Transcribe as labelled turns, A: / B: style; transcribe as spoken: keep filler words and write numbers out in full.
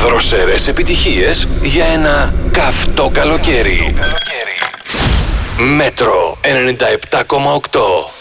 A: Δροσερές επιτυχίες για ένα καυτό καλοκαίρι. Μέτρο ενενήντα επτά κόμμα οκτώ.